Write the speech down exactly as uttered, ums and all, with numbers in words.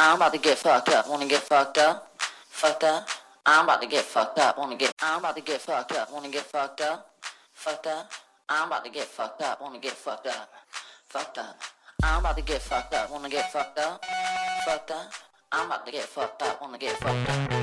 I'm about to get fucked up. Wanna get fucked up? Fucked up. I'm about to get fucked up. Wanna get. I'm about to get fucked up. Wanna get fucked up? Fucked up. I'm about to get fucked up. Wanna get fucked up? Fucked up. I'm about to get fucked up. Wanna get fucked up? Fucked up. I'm about to get fucked up. Wanna get fucked up?